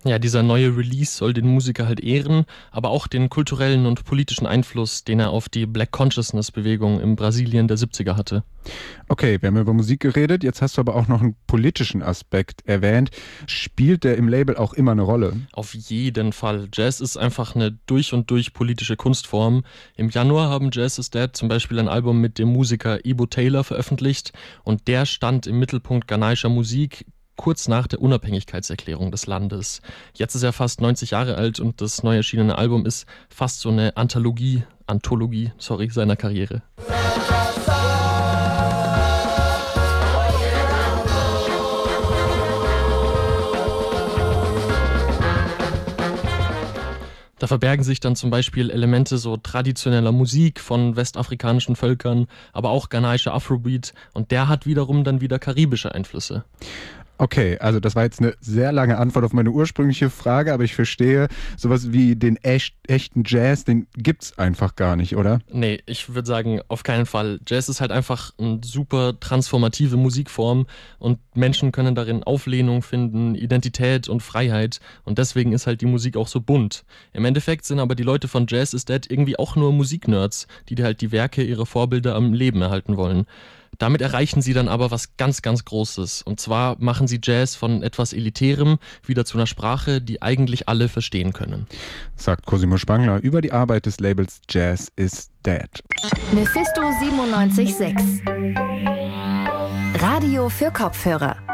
Ja, dieser neue Release soll den Musiker halt ehren, aber auch den kulturellen und politischen Einfluss, den er auf die Black Consciousness-Bewegung in Brasilien der 70er hatte. Okay, wir haben über Musik geredet, jetzt hast du aber auch noch einen politischen Aspekt erwähnt. Spielt der im Label auch immer eine Rolle? Auf jeden Fall. Jazz ist einfach eine durch und durch politische Kunstform. Im Januar haben Jazz is Dead zum Beispiel ein Album mit dem Musiker Ibo Taylor veröffentlicht und der stand im Mittelpunkt ghanaischer Musik kurz nach der Unabhängigkeitserklärung des Landes. Jetzt ist er fast 90 Jahre alt und das neu erschienene Album ist fast so eine Anthologie seiner Karriere. Da verbergen sich dann zum Beispiel Elemente so traditioneller Musik von westafrikanischen Völkern, aber auch ghanaischer Afrobeat und der hat wiederum dann wieder karibische Einflüsse. Okay, also das war jetzt eine sehr lange Antwort auf meine ursprüngliche Frage, aber ich verstehe, sowas wie den echten Jazz, den gibt's einfach gar nicht, oder? Nee, ich würde sagen, auf keinen Fall. Jazz ist halt einfach eine super transformative Musikform und Menschen können darin Auflehnung finden, Identität und Freiheit und deswegen ist halt die Musik auch so bunt. Im Endeffekt sind aber die Leute von Jazz is Dead irgendwie auch nur Musiknerds, die halt die Werke ihrer Vorbilder am Leben erhalten wollen. Damit erreichen sie dann aber was ganz, ganz Großes. Und zwar machen sie Jazz von etwas Elitärem wieder zu einer Sprache, die eigentlich alle verstehen können. Sagt Cosimo Spangler über die Arbeit des Labels Jazz is Dead. Mephisto 97.6 Radio für Kopfhörer.